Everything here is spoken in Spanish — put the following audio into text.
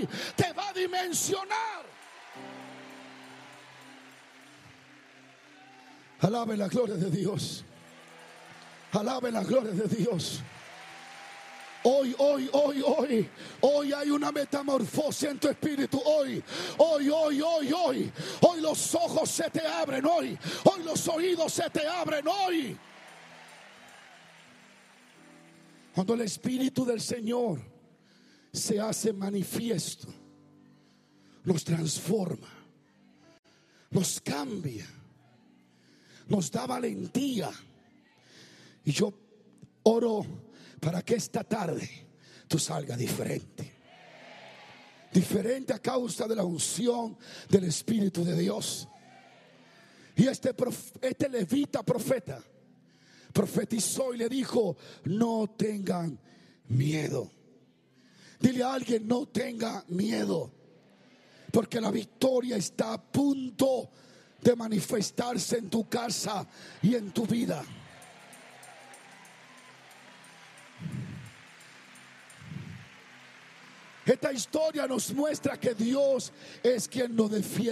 hoy te va a dimensionar. Alabe la gloria de Dios. Alabe la gloria de Dios. Hoy hay una metamorfosis en tu espíritu. Hoy los ojos se te abren. Hoy los oídos se te abren. Hoy, cuando el Espíritu del Señor se hace manifiesto, nos transforma, nos cambia, nos da valentía. Y yo oro para que esta tarde tú salgas diferente a causa de la unción del Espíritu de Dios. Y este levita profeta profetizó y le dijo: no tengan miedo. Dile a alguien: no tenga miedo, porque la victoria está a punto de manifestarse en tu casa y en tu vida. Esta historia nos muestra que Dios es quien nos defiende.